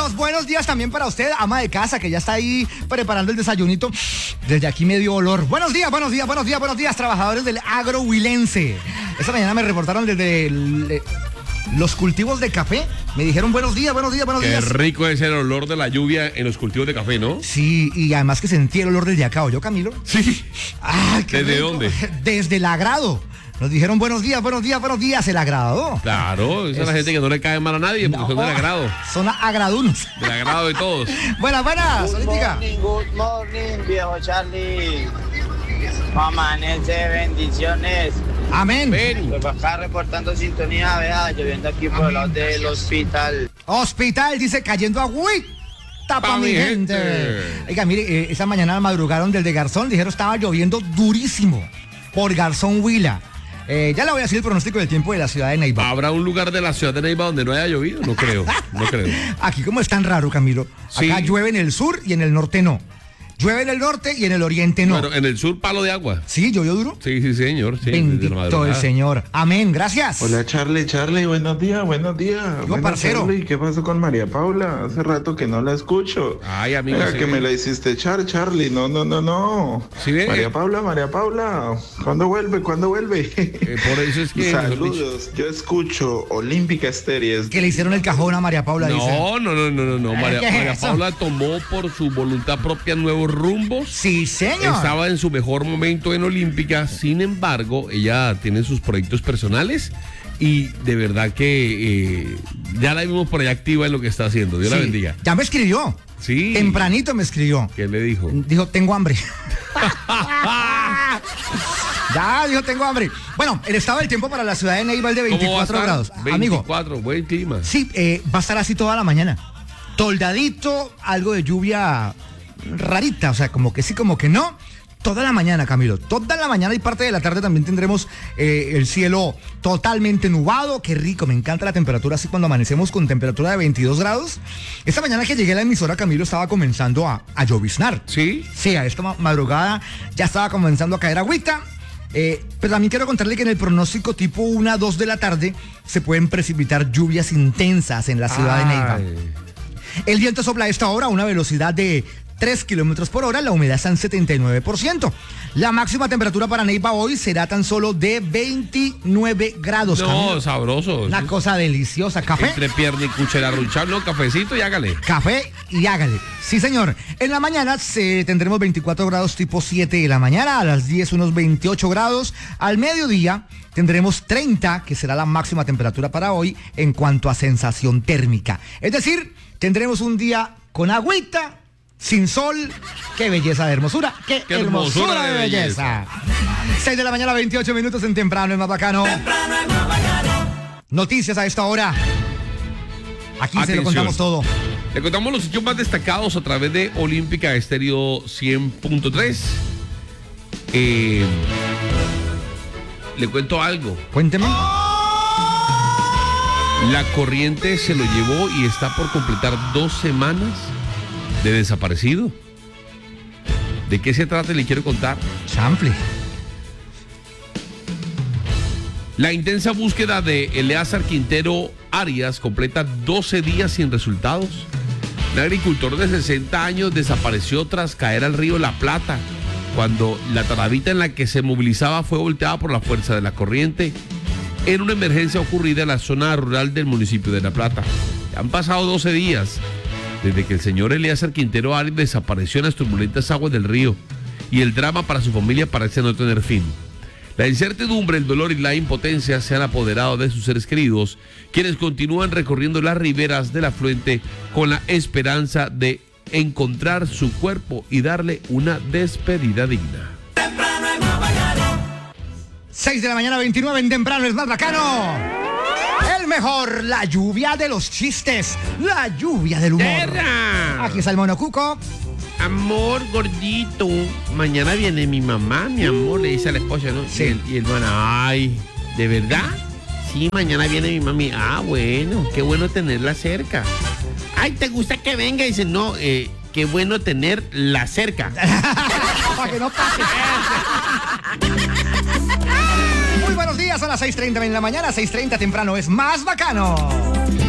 buenos días también para usted, ama de casa, que ya está ahí preparando el desayunito. Desde aquí me dio olor. Buenos días, trabajadores del agro huilense. Esta mañana me reportaron desde los cultivos de café. Me dijeron buenos días. Qué rico es el olor de la lluvia en los cultivos de café, ¿no? Sí, y además que sentí el olor del yacao. ¿Yo, Camilo? Sí. Ah, qué ¿Desde rico. dónde? Desde el agrado. Nos dijeron buenos días, el agrado. Claro, esa es la gente que no le cae mal a nadie porque son del agrado. Son agradunos. Del agrado de todos. Buenas, Olímpica. Good morning, viejo Charlie. Amanece, bendiciones. Amén. Ven. Pues acá reportando sintonía, vea, lloviendo aquí por el lado del hospital. Hospital, dice, cayendo agüita pa' mi gente. Oiga, mire, esa mañana madrugaron desde Garzón, dijeron estaba lloviendo durísimo por Garzón, Huila. Ya le voy a decir el pronóstico del tiempo de la ciudad de Neiva. ¿Habrá un lugar de la ciudad de Neiva donde no haya llovido? No creo. Aquí como es tan raro, Camilo. Sí. Acá llueve en el sur y en el norte no. Llueve en el norte y en el oriente no. Bueno, en el sur palo de agua. ¿Sí? ¿Llovió duro? Sí, señor. Sí, desde la Bendito madrugada. el Señor. Amén, gracias. Hola Charlie, buenos días. Buenas, parcero. Charlie, ¿qué pasó con María Paula? Hace rato que no la escucho. Ay, amigo. Mira sí. que me la hiciste echar, Charlie. No. ¿Sí ve? María Paula, ¿cuándo vuelve? Por eso es que... Saludos, yo escucho Olímpica Estéreo. Que le hicieron el cajón a María Paula, dice. No. María ¿qué es eso? Paula tomó por su voluntad propia nuevos rumbos. Sí, señor. Estaba en su mejor momento en Olímpica, sin embargo, ella tiene sus proyectos personales y de verdad que ya la vimos por allá activa en lo que está haciendo. Dios la Sí. bendiga. Ya me escribió. Sí. Tempranito me escribió. ¿Qué le dijo? Dijo, tengo hambre. Ya, dijo, tengo hambre. Bueno, el estado del tiempo para la ciudad de Neiva es de ¿Cómo va a 24 estar? grados. 24, Amigo, buen clima. sí, va a estar así toda la mañana. Toldadito, algo de lluvia rarita, o sea, como que sí, como que no. Toda la mañana, Camilo, toda la mañana y parte de la tarde también tendremos el cielo totalmente nublado. Qué rico, me encanta la temperatura así cuando amanecemos con temperatura de 22 grados. Esta mañana que llegué a la emisora, Camilo, estaba comenzando a lloviznar. ¿Sí? Sí, a esta madrugada ya estaba comenzando a caer agüita. Pero también quiero contarle que en el pronóstico tipo 1 a 2 de la tarde se pueden precipitar lluvias intensas en la ciudad de Neiva. El viento sopla a esta hora a una velocidad de 3 kilómetros por hora, la humedad está en 79%. La máxima temperatura para Neiva hoy será tan solo de 29 grados. No, Camilo. sabroso. Una cosa deliciosa. ¿Café? Entre pierna y cuchara runchar, no, cafecito y hágale. Café y hágale. Sí, señor. En la mañana tendremos 24 grados tipo 7 de la mañana, a las 10 unos 28 grados. Al mediodía tendremos 30, que será la máxima temperatura para hoy en cuanto a sensación térmica. Es decir, tendremos un día con agüita, sin sol. Qué belleza de hermosura. Qué hermosura de belleza. 6 de la mañana, 28 minutos en Temprano es más bacano. Noticias a esta hora. Aquí se lo Atención. contamos todo. Le contamos los hechos más destacados a través de Olímpica Estéreo 100.3. Le cuento algo. Cuénteme. La corriente se lo llevó y está por completar 2 semanas de desaparecido. ¿De qué se trata? Le quiero contar. Chample. La intensa búsqueda de Eleazar Quintero Arias completa 12 días sin resultados. Un agricultor de 60 años desapareció tras caer al río La Plata, cuando la taravita en la que se movilizaba fue volteada por la fuerza de la corriente en una emergencia ocurrida en la zona rural del municipio de La Plata. Han pasado 12 días desde que el señor Eleazar Quintero Arias desapareció en las turbulentas aguas del río, y el drama para su familia parece no tener fin. La incertidumbre, el dolor y la impotencia se han apoderado de sus seres queridos, quienes continúan recorriendo las riberas del afluente con la esperanza de encontrar su cuerpo y darle una despedida digna. 6 de la mañana, 29 en Temprano es más bacano. El mejor, la lluvia de los chistes, la lluvia del humor. ¡Terra! Aquí está el monocuco. Amor, gordito, mañana viene mi mamá, mi amor, le dice a la esposa, ¿no? Sí. Y el man, ay, ¿de verdad? Sí, mañana viene mi mami. Ah, bueno, qué bueno tenerla cerca. Ay, ¿te gusta que venga? Dice, no, qué bueno tenerla cerca. Para que no pase. Muy buenos días, a las 6:30 de la mañana, 6:30 temprano es más bacano.